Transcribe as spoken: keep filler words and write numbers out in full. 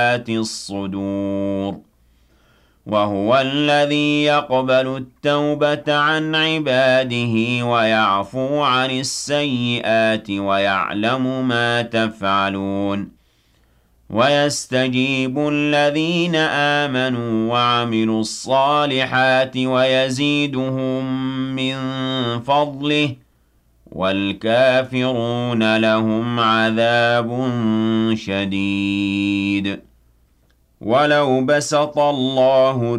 ذات الصدور وهو الذي يقبل التوبة عن عباده ويعفو عن السيئات ويعلم ما تفعلون ويستجيب الذين آمنوا وعملوا الصالحات ويزيدهم من فضله والكافرون لهم عذاب شديد ولو بسط الله